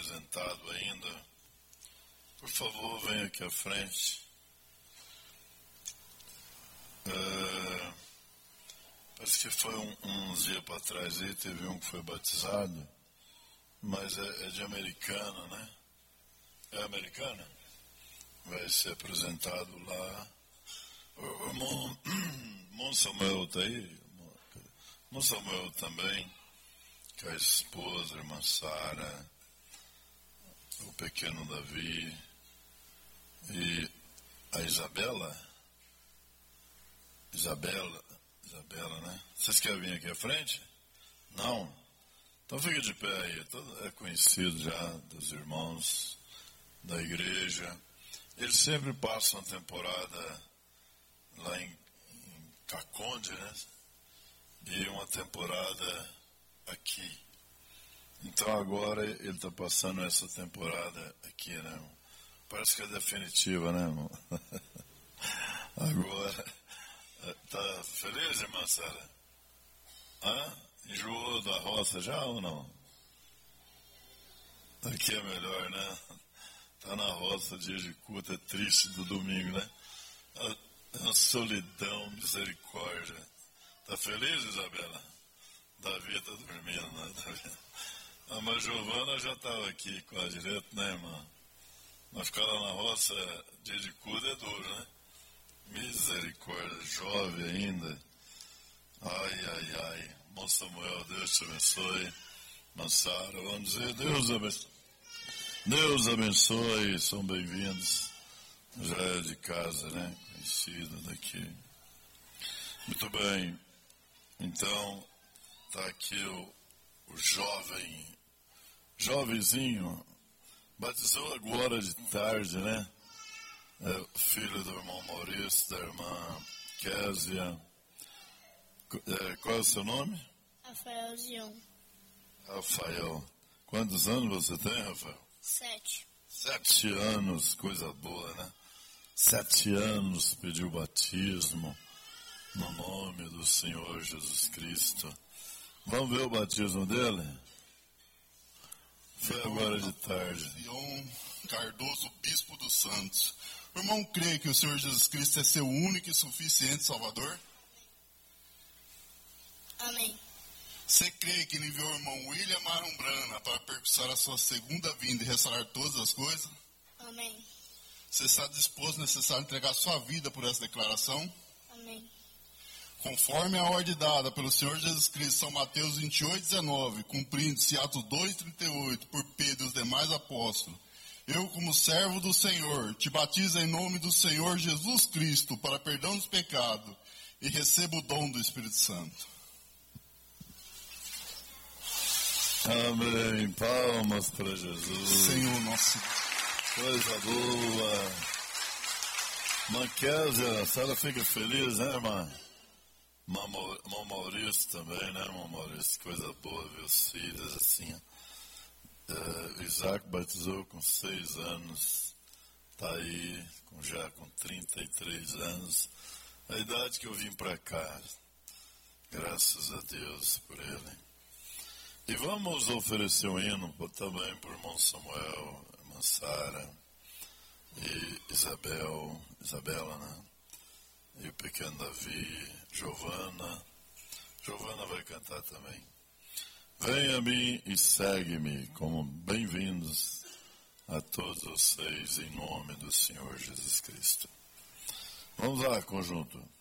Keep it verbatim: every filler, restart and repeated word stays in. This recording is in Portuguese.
apresentado ainda, por favor, venha aqui à frente. É, parece que foi um, uns dias para trás aí, teve um que foi batizado, mas é, é de Americana, né? É Americana? Vai ser apresentado lá. O irmão, irmão Samuel está aí? Irmão Samuel também, com a esposa, a irmã Sara, o pequeno Davi e a Isabela. Isabela, Isabela, né? Vocês querem vir aqui à frente? Não? Então fica de pé aí. É conhecido já dos irmãos da igreja. Eles sempre passam a temporada lá em, em Caconde, né? E uma temporada aqui. Então agora ele está passando essa temporada aqui, né, irmão? Parece que é definitiva, né, irmão? Agora, tá feliz, irmã Sara? Hã? Enjoou da roça já ou não? Aqui é melhor, né? Tá na roça, dia de culto, é triste do domingo, né? É uma solidão, misericórdia. Tá feliz, Isabela? Davi tá dormindo, né? Davi. Ah, mas Giovana já estava aqui quase direto, né, irmã? Mas ficar lá na roça, dia de culto é duro, né? Misericórdia, jovem ainda. Ai, ai, ai. Irmão Samuel, Deus te abençoe. Mansara, vamos dizer, Deus abençoe. Deus abençoe, são bem-vindos. Já é de casa, né? Conhecido daqui. Muito bem. Então, está aqui o, o jovem, jovenzinho, batizou agora de tarde, né? É, filho do irmão Maurício, da irmã Késia. É, qual é o seu nome? Rafael Zion. Rafael. Quantos anos você tem, Rafael? Sete. Sete anos, coisa boa, né? Sete anos pediu batismo no nome do Senhor Jesus Cristo. Vamos ver o batismo dele? Foi agora de tarde. Zion Cardoso, bispo dos Santos. O irmão crê que o Senhor Jesus Cristo é seu único e suficiente Salvador? Amém. Você crê que ele enviou o irmão William Marumbrana para percussar a sua segunda vinda e restaurar todas as coisas? Amém. Você está disposto, necessário, a entregar sua vida por essa declaração? Amém. Conforme a ordem dada pelo Senhor Jesus Cristo, São Mateus vinte e oito, dezenove, cumprindo-se Atos dois, trinta e oito, por Pedro e os demais apóstolos, eu, como servo do Senhor, te batizo em nome do Senhor Jesus Cristo para perdão dos pecados e recebo o dom do Espírito Santo. Amém. Palmas para Jesus. Senhor nosso. Coisa boa. Manquésia, a senhora fica feliz, né, irmã? Irmão Maurício também, né, irmão Maurício? Coisa boa ver os filhos assim. Uh, Isaac batizou com seis anos. Está aí com, já com trinta e três anos. A idade que eu vim para cá. Graças a Deus por ele. E vamos oferecer um hino também para o irmão Samuel, irmã Sara e Isabel, Isabela, né? E o pequeno Davi, Giovana. Giovana vai cantar também. Venha a mim e segue-me, como bem-vindos a todos vocês, em nome do Senhor Jesus Cristo. Vamos lá, conjunto.